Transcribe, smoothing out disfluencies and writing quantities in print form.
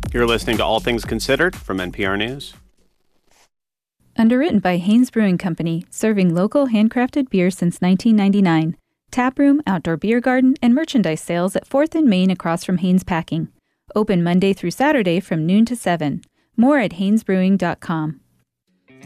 You're listening to All Things Considered from NPR News. Underwritten by Haynes Brewing Company, serving local handcrafted beer since 1999. Taproom, outdoor beer garden, and merchandise sales at 4th and Main across from Haynes Packing. Open Monday through Saturday from noon to 7. More at haynesbrewing.com.